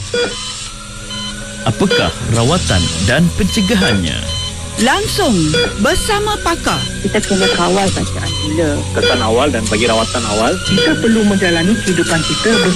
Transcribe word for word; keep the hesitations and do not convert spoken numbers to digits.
Apakah rawatan dan pencegahannya? Langsung bersama pakar. Kita kena kawal bacaan gula. Kesan awal dan bagi rawatan awal. Kita perlu menjalani kehidupan kita